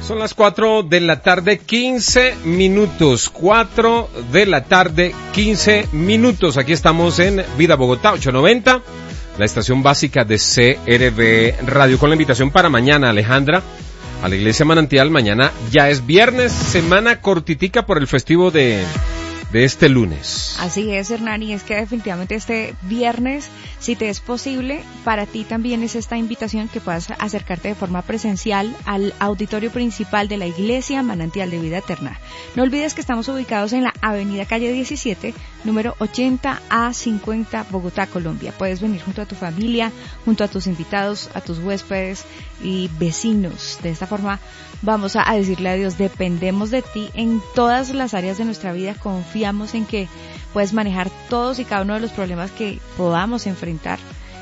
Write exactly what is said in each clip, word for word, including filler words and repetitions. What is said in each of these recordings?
Son las cuatro de la tarde, quince minutos. cuatro de la tarde, quince minutos. Aquí estamos en Vida Bogotá ochocientos noventa, la estación básica de C R V Radio, con la invitación para mañana, Alejandra, a la Iglesia Manantial. Mañana ya es viernes, semana cortitica por el festivo de, de este lunes. Así es, Hernán, y es que definitivamente este viernes, si te es posible, para ti también es esta invitación que puedas acercarte de forma presencial al auditorio principal de la Iglesia Manantial de Vida Eterna. No olvides que estamos ubicados en la avenida Calle diecisiete, número ochenta A cincuenta, Bogotá, Colombia. Puedes venir junto a tu familia, junto a tus invitados, a tus huéspedes y vecinos. De esta forma vamos a decirle a Dios, dependemos de ti en todas las áreas de nuestra vida, confiamos en que puedes manejar todos y cada uno de los problemas que podamos enfrentar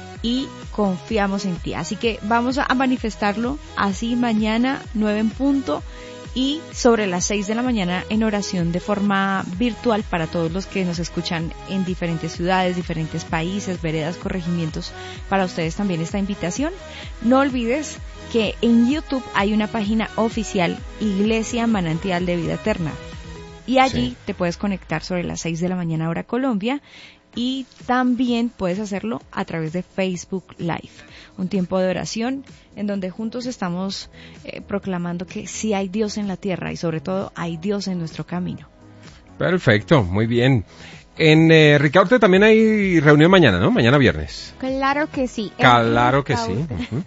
y confiamos en ti. Así que vamos a manifestarlo así mañana, nueve en punto, y sobre las seis de la mañana en oración de forma virtual para todos los que nos escuchan en diferentes ciudades, diferentes países, veredas, corregimientos. Para ustedes también esta invitación. No olvides que en YouTube hay una página oficial, Iglesia Manantial de Vida Eterna. Y allí sí te puedes conectar sobre las seis de la mañana hora Colombia, y también puedes hacerlo a través de Facebook Live. Un tiempo de oración en donde juntos estamos eh, proclamando que sí hay Dios en la tierra y sobre todo hay Dios en nuestro camino. Perfecto, muy bien. En eh, Ricaurte también hay reunión mañana, ¿no? Mañana viernes. Claro que sí. Claro que sí. Uh-huh.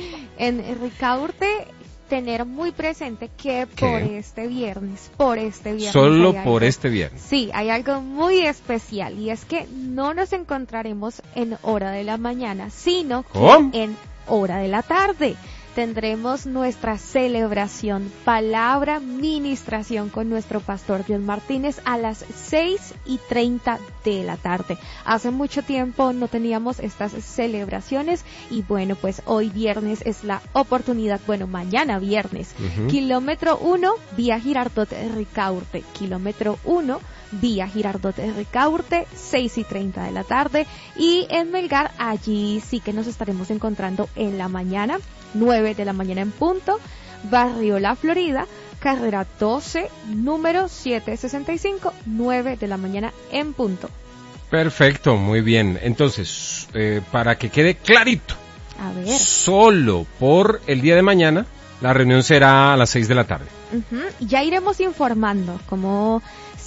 En Ricaurte, tener muy presente que ¿Qué? por este viernes, por este viernes. Solo por algo, este viernes. Sí, hay algo muy especial, y es que no nos encontraremos en hora de la mañana, sino que ¿Cómo? en hora de la tarde. Tendremos nuestra celebración, palabra, ministración con nuestro pastor Dios Martínez a las seis y treinta de la tarde. Hace mucho tiempo no teníamos estas celebraciones y bueno, pues hoy viernes es la oportunidad, bueno, mañana viernes. Uh-huh. Kilómetro uno, vía Girardot Ricaurte, kilómetro uno, vía Girardot Ricaurte, seis y treinta de la tarde, y en Melgar, allí sí que nos estaremos encontrando en la mañana, nueve de la mañana en punto, Barrio La Florida, carrera doce, número setecientos sesenta y cinco, nueve de la mañana en punto. Perfecto, muy bien. Entonces, eh, para que quede clarito, a ver, solo por el día de mañana, la reunión será a las seis de la tarde. Uh-huh. Ya iremos informando cómo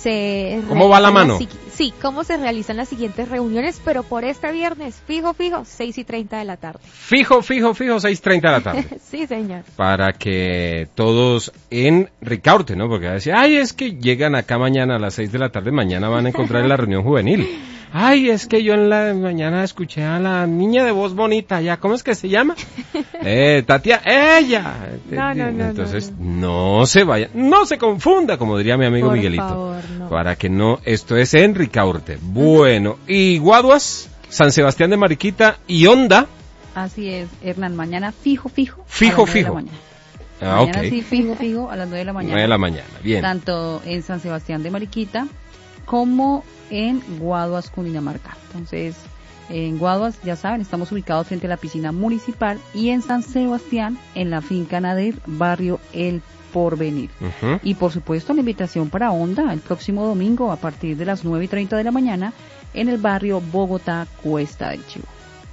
se ¿Cómo va la mano? Las, sí, cómo se realizan las siguientes reuniones, pero por este viernes, fijo, fijo, seis y treinta de la tarde. Fijo, fijo, fijo, seis y treinta de la tarde. Sí, señor. Para que todos en Ricaurte, ¿no? Porque va a decir, ay, es que llegan acá mañana a las seis de la tarde, mañana van a encontrar en la reunión juvenil. Ay, es que yo en la mañana escuché a la niña de voz bonita, ya, ¿cómo es que se llama? Eh, Tatia, ella. No, no, no. Entonces, no, no. no se vaya, no se confunda, como diría mi amigo Por Miguelito. Favor, no. Para que no, esto es en Ricaurte. Bueno, y Guaduas, San Sebastián de Mariquita y Honda. Así es, Hernán, mañana fijo, fijo. Fijo, fijo. Ah, mañana okay. Sí, fijo, fijo, a las nueve de la mañana. nueve de la mañana, bien. Tanto en San Sebastián de Mariquita como en Guaduas, Cundinamarca. Entonces, en Guaduas, ya saben, estamos ubicados frente a la piscina municipal, y en San Sebastián, en la finca Nader, barrio El Porvenir. Uh-huh. Y por supuesto, la invitación para Honda el próximo domingo a partir de las nueve y treinta de la mañana en el barrio Bogotá, Cuesta del Chivo.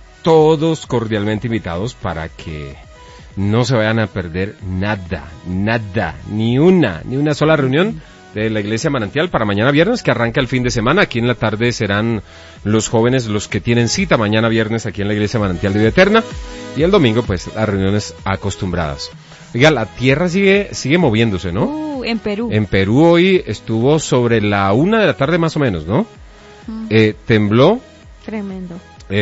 Todos cordialmente invitados para que no se vayan a perder nada, nada, ni una, ni una sola reunión de la Iglesia Manantial para mañana viernes, que arranca el fin de semana. Aquí en la tarde serán los jóvenes los que tienen cita mañana viernes aquí en la Iglesia Manantial de Vida Eterna, y el domingo pues las reuniones acostumbradas. Oiga, la tierra sigue sigue moviéndose, ¿no? Uh, en Perú. En Perú hoy estuvo sobre la una de la tarde más o menos, ¿no? Uh-huh. Eh, tembló. Tremendo.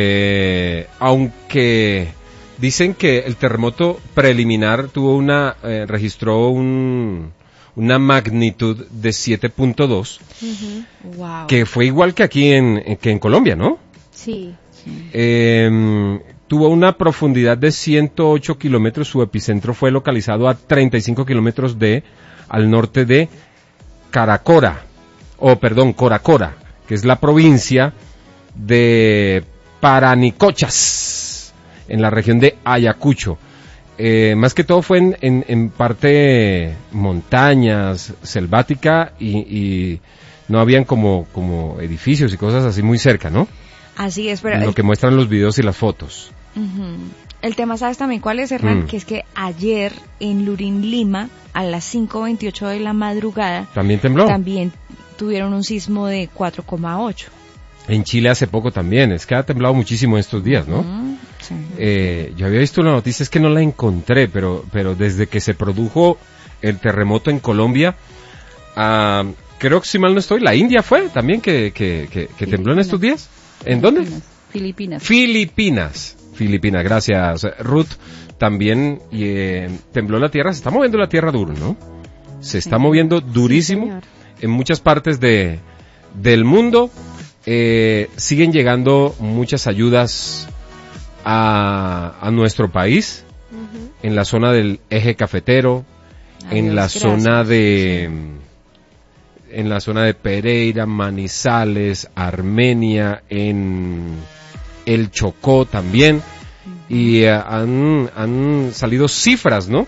Eh, aunque dicen que el terremoto preliminar tuvo una, eh, registró un... una magnitud de siete punto dos, uh-huh. Wow. Que fue igual que aquí en, que en Colombia, ¿no? Sí. sí. Eh, tuvo una profundidad de ciento ocho kilómetros, su epicentro fue localizado a treinta y cinco kilómetros de, al norte de Caracora, o perdón, Coracora, que es la provincia de Paranicochas, en la región de Ayacucho. eh, más que todo fue en, en, en parte montañas, selvática y, y no habían como, como edificios y cosas así muy cerca, ¿no? Así es, pero... Lo el... que muestran los videos y las fotos. Uh-huh. El tema, ¿sabes también cuál es, Hernán? Mm. Que es que ayer en Lurín, Lima, a las cinco veintiocho de la madrugada... ¿También tembló? También tuvieron un sismo de cuatro coma ocho. En Chile hace poco también, es que ha temblado muchísimo estos días, ¿no? Uh-huh. Sí. Eh, yo había visto una noticia, es que no la encontré, pero, pero desde que se produjo el terremoto en Colombia, uh, creo que si mal no estoy, la India fue también que, que, que, que tembló en estos días. ¿En dónde? Filipinas. Filipinas. Filipinas, gracias Ruth. También y, eh, tembló la tierra, se está moviendo la tierra duro, ¿no? Se está moviendo durísimo señor. En muchas partes de del mundo. Eh, siguen llegando muchas ayudas a, a nuestro país, Ujú. en la zona del eje cafetero, Adiós, en la gracias. zona de en la zona de Pereira, Manizales, Armenia, en el Chocó también, y uh, han, han salido cifras, ¿no?,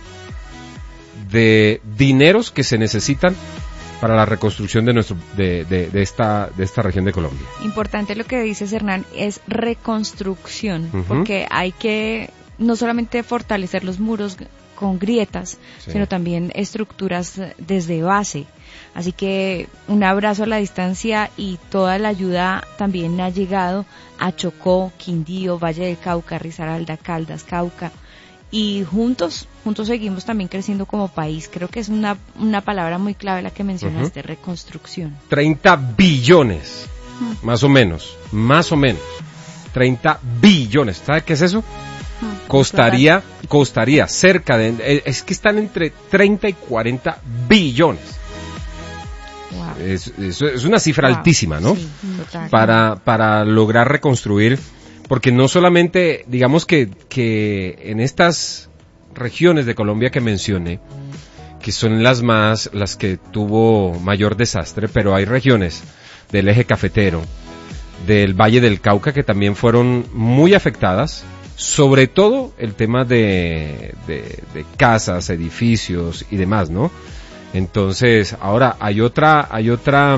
de dineros que se necesitan para la reconstrucción de nuestro de, de, de esta de esta región de Colombia. Importante lo que dices, Hernán, es reconstrucción, Ujú. porque hay que no solamente fortalecer los muros con grietas, Sí. sino también estructuras desde base. Así que un abrazo a la distancia y toda la ayuda también ha llegado a Chocó, Quindío, Valle del Cauca, Risaralda, Caldas, Cauca. Y juntos, juntos seguimos también creciendo como país. Creo que es una, una palabra muy clave la que mencionaste, uh-huh. reconstrucción. treinta billones, uh-huh. más o menos, más o menos. treinta billones, ¿sabe qué es eso? Uh-huh. Costaría, costaría cerca de, es que están entre treinta y cuarenta billones. Wow. Es, es, es una cifra wow. altísima, ¿no? Sí, total. Para, para lograr reconstruir. Porque no solamente, digamos que, que en estas regiones de Colombia que mencioné, que son las más, las que tuvo mayor desastre, pero hay regiones del eje cafetero, del Valle del Cauca, que también fueron muy afectadas, sobre todo el tema de, de, de casas, edificios y demás, ¿no? Entonces, ahora hay otra, hay otra,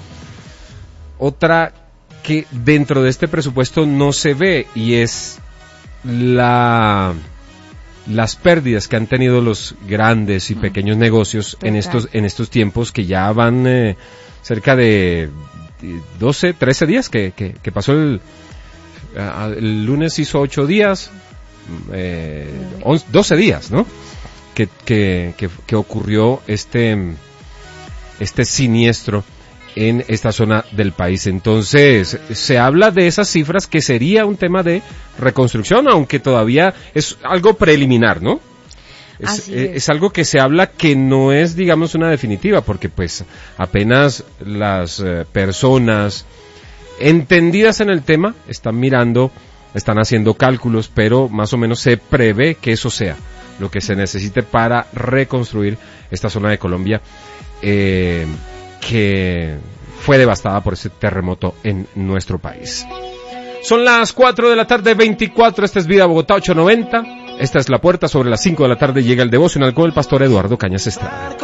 otra que dentro de este presupuesto no se ve, y es la las pérdidas que han tenido los grandes y pequeños negocios en estos en estos tiempos que ya van eh, cerca de doce, trece días que, que, que pasó el, el lunes hizo ocho días, eh, once, doce días, ¿no? Que, que, que, que ocurrió este este siniestro en esta zona del país. Entonces, se habla de esas cifras que sería un tema de reconstrucción, aunque todavía es algo preliminar, ¿no? Es, es. es algo que se habla que no es, digamos, una definitiva, porque pues apenas las eh, personas entendidas en el tema están mirando, están haciendo cálculos, pero más o menos se prevé que eso sea lo que se necesite para reconstruir esta zona de Colombia, eh, que fue devastada por ese terremoto en nuestro país. Son las cuatro de la tarde, veinticuatro, esta es Vida Bogotá ochocientos noventa, esta es La Puerta, sobre las cinco de la tarde llega el devocional con el pastor Eduardo Cañas Estrada.